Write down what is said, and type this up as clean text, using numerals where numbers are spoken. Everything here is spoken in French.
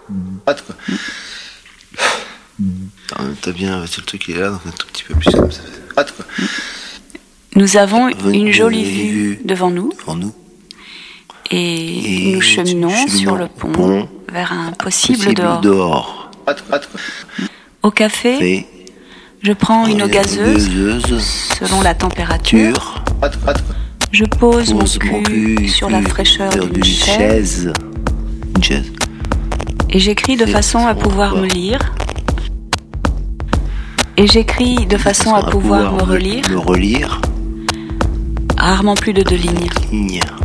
Hâte, quoi. T'as bien, c'est le truc qui est là, donc un tout petit peu plus comme ça. Hâte, quoi. Nous avons une jolie vue devant nous. Et nous cheminons sur le pont vers un possible dehors. Hâte, quoi. Au café, je prends une eau gazeuse selon la température. Hâte, quoi. Je pose mon cul sur la fraîcheur d'une chaise. Et j'écris de façon à pouvoir me lire. Et j'écris de façon à pouvoir me relire. Rarement plus de 2 lignes.